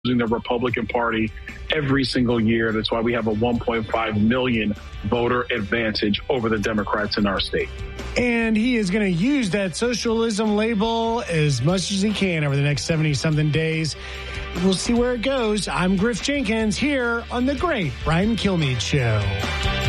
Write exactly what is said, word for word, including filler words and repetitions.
the Republican Party every single year. That's why we have a one point five million voter advantage over the Democrats in our state. And he is going to use that socialism label as much as he can over the next seventy-something days. We'll see where it goes. I'm Griff Jenkins here on The Great Brian Kilmeade Show.